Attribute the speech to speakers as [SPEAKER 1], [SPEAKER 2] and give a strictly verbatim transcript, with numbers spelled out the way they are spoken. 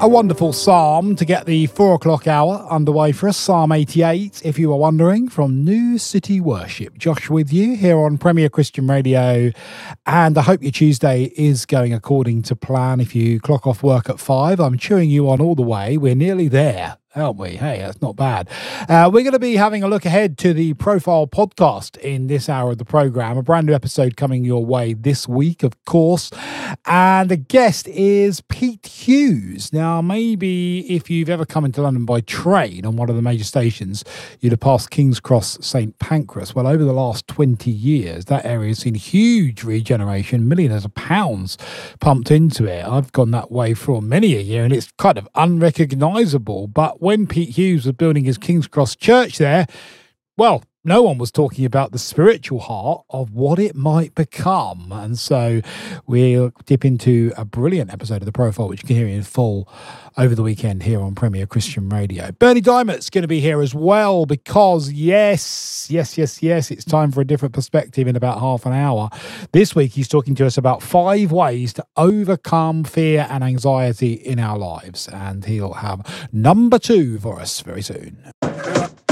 [SPEAKER 1] A wonderful psalm to get the four o'clock hour underway for us. Psalm eighty-eight, if you were wondering, from New City Worship. Josh with you here on Premier Christian Radio, and I hope your Tuesday is going according to plan. If you clock off work at five, I'm cheering you on all the way. We're nearly there, aren't we? Hey, that's not bad. Uh, we're going to be having a look ahead to the Profile podcast in this hour of the programme. A brand new episode coming your way this week, of course. And the guest is Pete Hughes. Now, maybe if you've ever come into London by train on one of the major stations, you'd have passed King's Cross St Pancras. Well, over the last twenty years, that area has seen huge regeneration, millions of pounds pumped into it. I've gone that way for many a year, and it's kind of unrecognisable. But when Pete Hughes was building his King's Cross church there, well, no one was talking about the spiritual heart of what it might become. And so we'll dip into a brilliant episode of The Profile, which you can hear in full over the weekend here on Premier Christian Radio. Bernie Diamond's going to be here as well because, yes, yes, yes, yes, it's time for a different perspective in about half an hour. This week, he's talking to us about five ways to overcome fear and anxiety in our lives. And he'll have number two for us very soon.